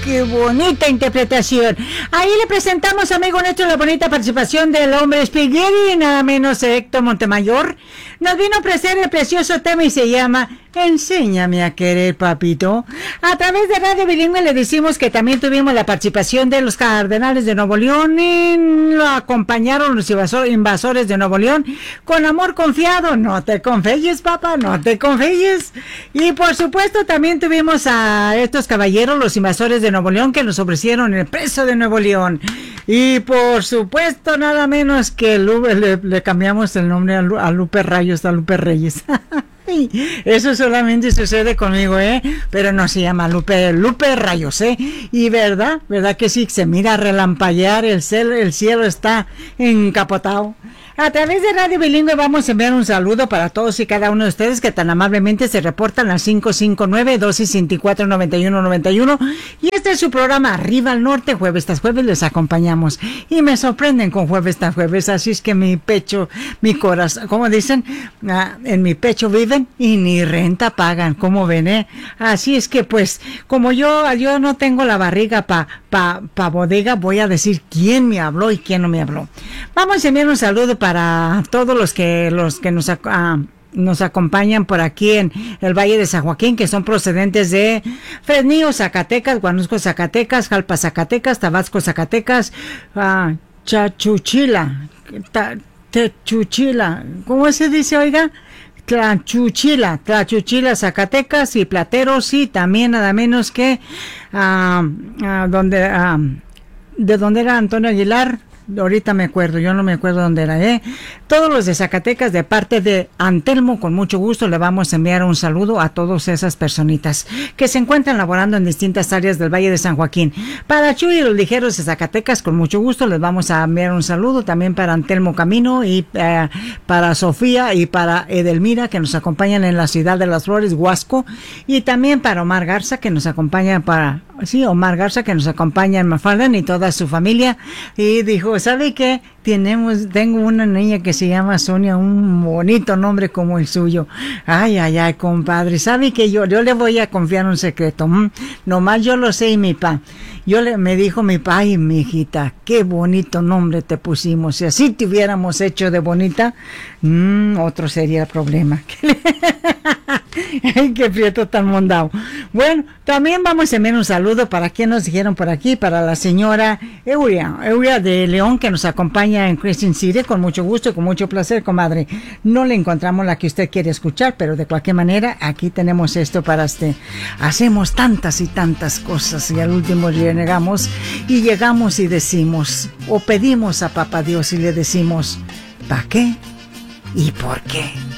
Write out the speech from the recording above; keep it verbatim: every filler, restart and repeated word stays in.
¡Qué bonita interpretación! Ahí le presentamos, amigo nuestro, la bonita participación del hombre Spaghetti, nada menos Héctor Montemayor. Nos vino a ofrecer el precioso tema y se llama Enséñame a querer, papito. A través de Radio Bilingüe le decimos que también tuvimos la participación de los Cardenales de Nuevo León. Y lo acompañaron los invasores de Nuevo León con amor confiado. No te confíes, papá, no te confíes. Y por supuesto también tuvimos a estos caballeros, los invasores de Nuevo León, que nos ofrecieron el preso de Nuevo León. Y por supuesto nada menos que Lupe, le, le cambiamos el nombre a, Lu, a Lupe Rayos, a Lupe Reyes. Eso solamente sucede conmigo, ¿eh? Pero no se llama Lupe, Lupe Rayos, ¿eh? Y verdad, verdad que sí, se mira a relampaguear, el cielo, el cielo está encapotado. A través de Radio Bilingüe vamos a enviar un saludo para todos y cada uno de ustedes que tan amablemente se reportan al cinco cinco nueve, dos seis cuatro, nueve uno nueve uno. Y este es su programa Arriba al Norte, jueves tras jueves les acompañamos. Y me sorprenden con jueves tras jueves, así es que mi pecho, mi corazón, como dicen, ah, en mi pecho viven y ni renta pagan, como ven, ¿eh? Así es que pues, como yo, yo no tengo la barriga pa, pa, pa bodega, voy a decir quién me habló y quién no me habló. Vamos a enviar un saludo para todos los que los que nos, uh, nos acompañan por aquí en el Valle de San Joaquín, que son procedentes de Fresnillo, Zacatecas, Guanusco, Zacatecas, Jalpa, Zacatecas, Tabasco, Zacatecas, uh, Chachuchila, ta, Techuchila, ¿cómo se dice, oiga? Tlachuchila, Tlachuchila, Zacatecas y Plateros, y también nada menos que uh, uh, donde uh, de donde era Antonio Aguilar. Ahorita me acuerdo, yo no me acuerdo dónde era, ¿eh? Todos los de Zacatecas, de parte de Antelmo, con mucho gusto le vamos a enviar un saludo a todas esas personitas que se encuentran laborando en distintas áreas del Valle de San Joaquín. Para Chuy y los ligeros de Zacatecas, con mucho gusto les vamos a enviar un saludo también para Antelmo Camino y eh, para Sofía y para Edelmira, que nos acompañan en la ciudad de Las Flores, Huasco, y también para Omar Garza, que nos acompaña para... Sí, Omar Garza, que nos acompaña en Mafalden y toda su familia. Y dijo, ¿sabe qué? Tenemos, tengo una niña que se llama Sonia, un bonito nombre como el suyo. Ay, ay, ay, compadre. ¿Sabe que yo, yo le voy a confiar un secreto? ¿Mm? Nomás yo lo sé y mi pa. Yo le, me dijo mi pa, ay, mi hijita, qué bonito nombre te pusimos. Si así te hubiéramos hecho de bonita, mmm, otro sería el problema. Ay, qué prieto tan mondado. Bueno, también vamos a enviar un saludo para quien nos dijeron por aquí, para la señora Euria, Euria de León, que nos acompaña en Crescent City, con mucho gusto y con mucho placer, comadre. No le encontramos la que usted quiere escuchar, pero de cualquier manera, aquí tenemos esto para usted. Hacemos tantas y tantas cosas y al último renegamos y llegamos y decimos, o pedimos a Papá Dios y le decimos, ¿para qué? ¿Y por qué?